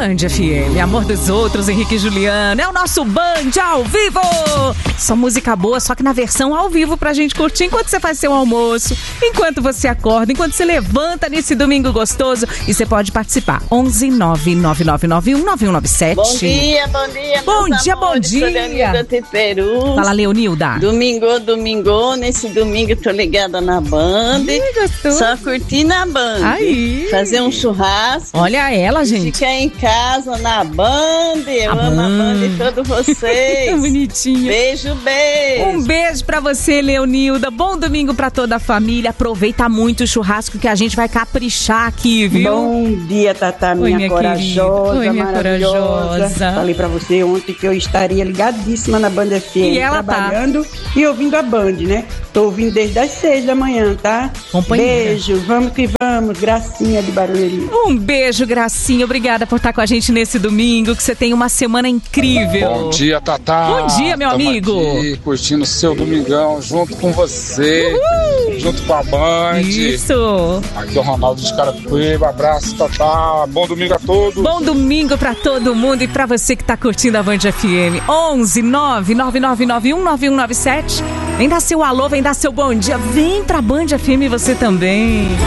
Band FM, Amor dos Outros, Henrique e Juliano. É o nosso Band ao vivo. Só música boa, só que na versão ao vivo pra gente curtir enquanto você faz seu almoço, enquanto você acorda, enquanto você levanta nesse domingo gostoso. E você pode participar. 11 99991 9197. Bom dia, bom dia. Bom dia. Leonilda Teperu. Fala, Leonilda. Domingo, nesse domingo tô ligada na Band. Só curtindo a Band. Aí. Fazer um churrasco. Olha ela, gente. Ficar em casa na Band. Eu amo a Band e todos vocês. Bonitinho. Beijo. Um beijo pra você, Leonilda. Bom domingo pra toda a família. Aproveita muito o churrasco que a gente vai caprichar aqui, viu? Bom dia, Tatá, minha corajosa, Oi, minha maravilhosa. corajosa. Falei pra você ontem que eu estaria ligadíssima na Band FM, E ela trabalhando e ouvindo a Band, né? Tô ouvindo desde as 6 da manhã, tá? Companheira. Beijo, vamos que vamos, Gracinha de Barueri. Um beijo, Gracinha. Obrigada por estar com a gente nesse domingo. Que você tenha uma semana incrível. Bom dia, Tatá. Bom dia, meu amigo. Aqui, curtindo o seu domingão junto com você. Uhul. Junto com a Band. Isso. Aqui é o Ronaldo de Carapicuíba. Abraço, Tatá. Bom domingo a todos. Bom domingo pra todo mundo e pra você que tá curtindo a Band FM. 11 99991 9197. Vem dar seu alô, vem dar seu bom dia. Vem pra Band FM você também.